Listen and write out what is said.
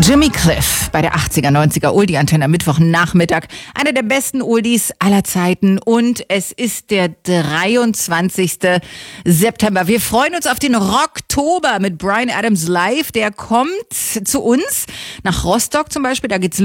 Jimmy Cliff bei der 80er, 90er Oldie-Antenne am Mittwochnachmittag. Einer der besten Oldies aller Zeiten und es ist der 23. September. Wir freuen uns auf den Rocktober mit Bryan Adams live. Der kommt zu uns nach Rostock zum Beispiel. Da geht's